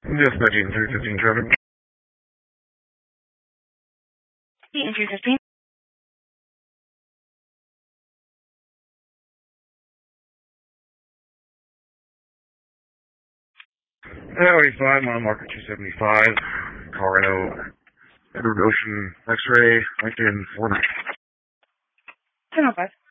Dispatching 315 traffic. Eaton 315. Highway 5, mile marker 275, Colorado, Edward Ocean, X-ray, LinkedIn 49. 1005.